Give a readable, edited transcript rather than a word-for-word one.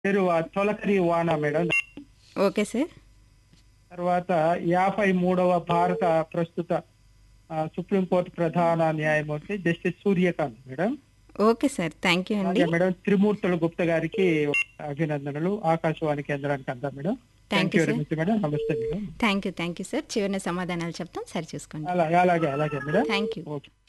పేరు తొలకరి వాన మేడం. Okay sir. తర్వాత 53వ భారత ప్రస్తుత సుప్రీంకోర్టు ప్రధాన న్యాయమూర్తి justice Surya Kant madam. Okay sir. Thank you అండి. అలాగే మేడం త్రిమూర్తుల గుప్త గారికి అభినందనలు ఆకాశవాణి కేంద్రానికి అంతా madam. Thank thank you you very sir. Much madam. నమస్తే మేడం. Thank you sir. చివరిన సమాధానాలు చెప్తాం. సరి చూసుకోండి. అలాగే అలాగే అలాగే మేడం. Thank you. ఓకే.